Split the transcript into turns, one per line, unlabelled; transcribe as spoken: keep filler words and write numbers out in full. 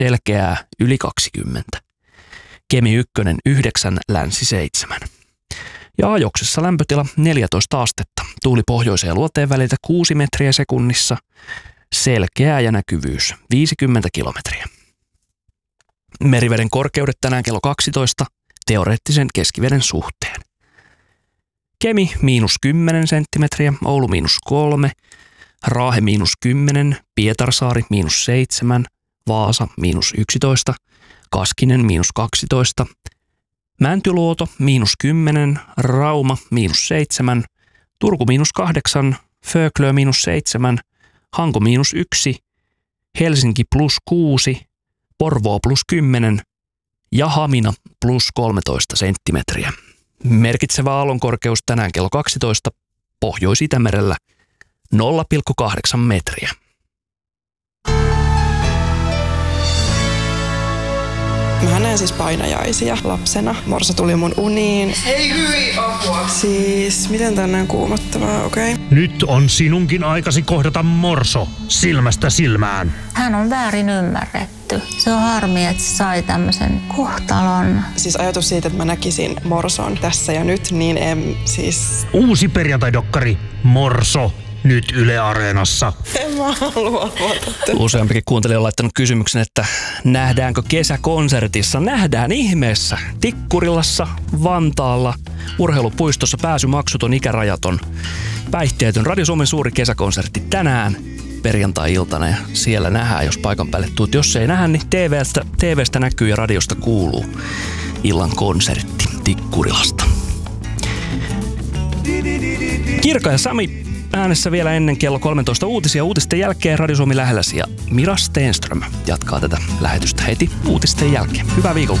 selkeää yli kaksikymmentä. Kemi ykkönen yhdeksän, länsi seitsemän. Ja ajoksessa lämpötila neljätoista astetta. Tuuli pohjoiseen luoteen väliltä kuusi metriä sekunnissa. Selkeää ja näkyvyys viisikymmentä kilometriä. Meriveden korkeudet tänään kello kaksitoista teoreettisen keskiveden suhteen. Kemi miinus kymmenen senttimetriä, Oulu miinus kolme, Raahe miinus kymmenen, Pietarsaari miinus seitsemän, Vaasa miinus yksitoista, Kaskinen miinus kaksitoista, Mäntyluoto miinus kymmenen, Rauma miinus seitsemän, Turku miinus kahdeksan, Föglö miinus seitsemän, Hanko miinus yksi, Helsinki plus kuusi, Porvoo plus kymmenen ja Hamina plus kolmetoista senttimetriä. Merkitsevä aallonkorkeus tänään kello kaksitoista Pohjois-Itämerellä nolla pilkku kahdeksan metriä.
Mä näen siis painajaisia lapsena. Morsa tuli mun uniin.
Ei hyi apua.
Siis, miten tää on näin kuumottavaa, okei? Okay.
Nyt on sinunkin aikasi kohdata Morso silmästä silmään.
Hän on väärin ymmärretty. Se on harmi, että sai tämmöisen kohtalon.
Siis ajatus siitä, että mä näkisin Morson tässä ja nyt, niin en siis...
Uusi perjantai-dokkari Morso. Nyt Yle Areenassa.
En mä halua luottaa.
Useampikin kuuntelija on laittanut kysymyksen, että nähdäänkö kesäkonsertissa? Nähdään ihmeessä. Tikkurilassa, Vantaalla, urheilupuistossa pääsymaksuton, ikärajaton, päihteetön. Radio Suomen suuri kesäkonsertti tänään perjantai-iltana ja siellä nähdään, jos paikan päälle tuut. Jos ei nähdä, niin T V:stä, T V:stä näkyy ja radiosta kuuluu illan konsertti Tikkurilasta. Kirka ja Sami äänessä vielä ennen kello kolmetoista uutisia. Uutisten jälkeen Radio Suomi lähelläsi ja Mira Stenström jatkaa tätä lähetystä heti uutisten jälkeen. Hyvää viikonloppua.